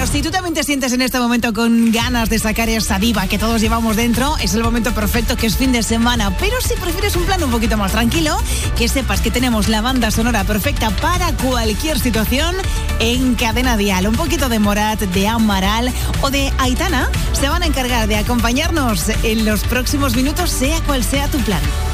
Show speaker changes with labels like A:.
A: Si tú también te sientes en este momento con ganas de sacar esa diva que todos llevamos dentro, es el momento perfecto, que es fin de semana. Pero si prefieres un plan un poquito más tranquilo, que sepas que tenemos la banda sonora perfecta para cualquier situación en Cadena Dial. Un poquito de Morat, de Amaral o de Aitana se van a encargar de acompañarnos en los próximos minutos, sea cual sea tu plan.